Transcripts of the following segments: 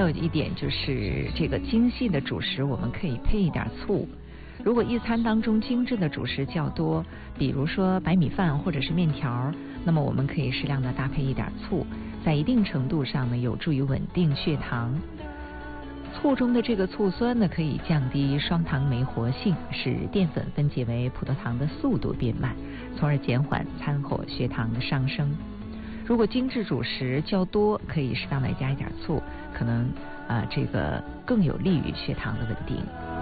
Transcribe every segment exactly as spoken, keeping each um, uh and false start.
有一点就是这个精细的主食，我们可以配一点醋。如果一餐当中精致的主食较多，比如说白米饭或者是面条，那么我们可以适量的搭配一点醋，在一定程度上呢，有助于稳定血糖。醋中的这个醋酸呢，可以降低双糖酶活性，使淀粉分解为葡萄糖的速度变慢，从而减缓餐后血糖的上升。如果精致主食较多，可以适当的加一点醋，可能啊、呃、这个更有利于血糖的稳定。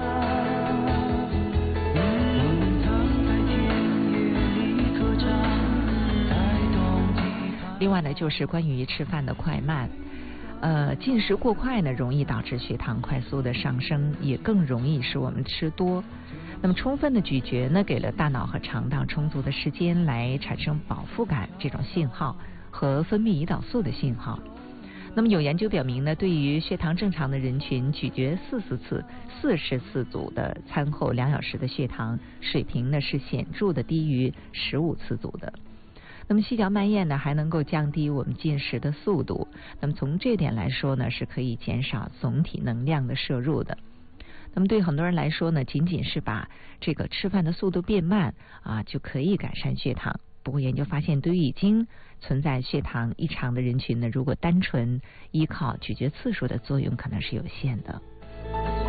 另外呢，就是关于吃饭的快慢，呃，进食过快呢，容易导致血糖快速的上升，也更容易使我们吃多。那么充分的咀嚼呢，给了大脑和肠道充足的时间来产生饱腹感这种信号和分泌胰岛素的信号。那么有研究表明呢，对于血糖正常的人群，咀嚼四十次、四十次组的餐后两小时的血糖水平呢，是显著的低于十五次组的。那么细嚼慢咽呢，还能够降低我们进食的速度。那么从这点来说呢，是可以减少总体能量的摄入的。那么对很多人来说呢，仅仅是把这个吃饭的速度变慢啊，就可以改善血糖。不过研究发现，对于已经存在血糖异常的人群呢，如果单纯依靠咀嚼次数的作用，可能是有限的。